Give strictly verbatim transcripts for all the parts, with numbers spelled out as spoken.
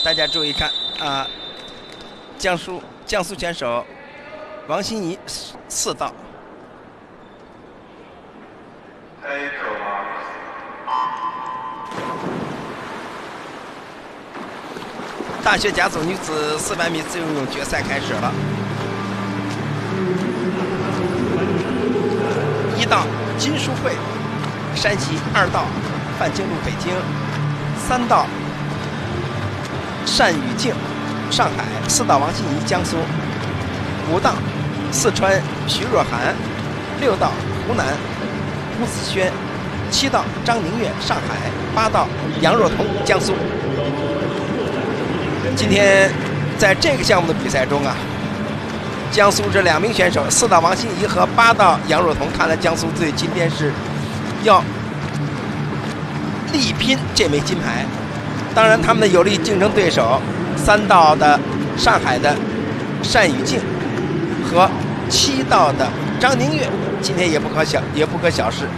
大家注意看啊，江苏江苏选手王欣怡四道。大学甲组女子四百米自由泳决赛开始了。一道金淑慧，山西；二道范京路，北京；三道单雨静，上海；四道王欣怡，江苏；五道四川徐若涵；六道湖南吴子轩；七道张宁月，上海；八道杨若彤，江苏。今天在这个项目的比赛中啊，江苏这两名选手，四道王欣怡和八道杨若彤，看来江苏队今天是要力拼这枚金牌。当然，他们的有力竞争对手三道的上海的单雨静和七道的张宁月，今天也不可小也不可小视。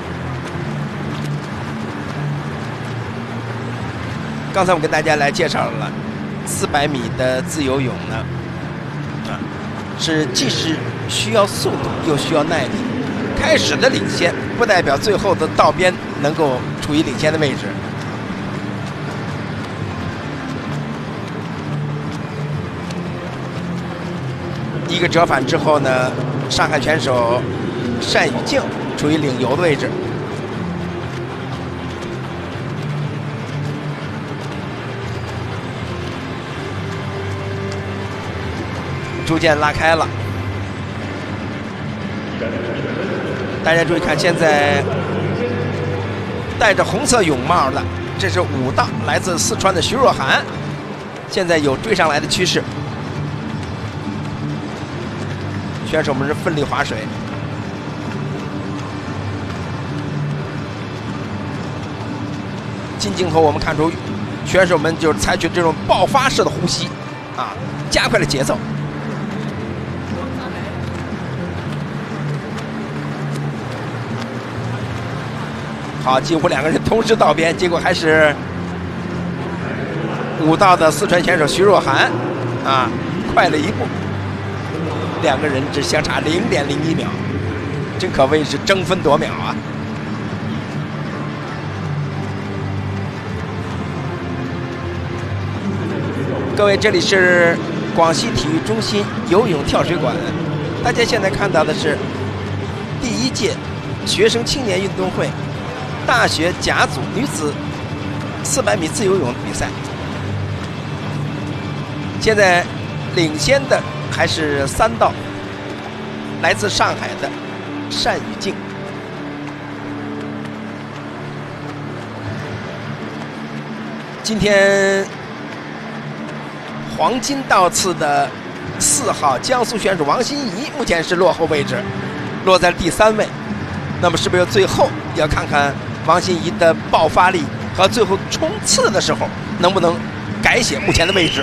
刚才我跟大家来介绍了四百米的自由泳呢，啊，是既是需要速度又需要耐力。开始的领先不代表最后的道边能够处于领先的位置。一个折返之后呢，上海选手单雨静处于领游的位置。逐渐拉开了，大家注意看，现在戴着红色泳帽的，这是五道来自四川的徐若涵，现在有追上来的趋势。选手们是奋力划水，近镜头我们看出，选手们就是采取这种爆发式的呼吸，啊，加快了节奏。好，几乎两个人同时到边，结果还是五道的四川选手徐若涵啊快了一步，两个人只相差零点零一秒，真可谓是争分夺秒啊！各位，这里是广西体育中心游泳跳水馆，大家现在看到的是第一届学生青年运动会大学甲组女子四百米自由泳比赛。现在领先的还是三道来自上海的单雨静。今天黄金道次的四号江苏选手王欣怡目前是落后位置，落在第三位。那么是不是最后要看看王欣怡的爆发力和最后冲刺的时候能不能改写目前的位置？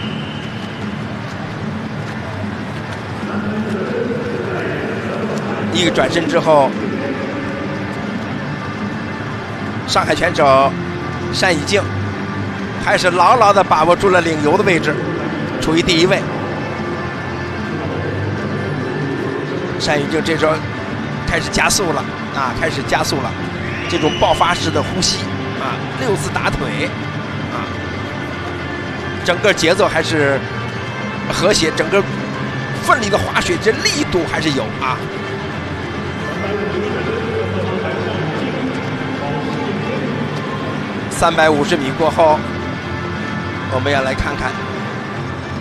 一个转身之后，上海选手单雨静还是牢牢地把握住了领游的位置，处于第一位。单雨静这时候开始加速了啊，开始加速了，这种爆发式的呼吸啊，六字打腿啊，整个节奏还是和谐，整个奋力的划水，这力度还是有啊。三百五十米过后，我们要来看看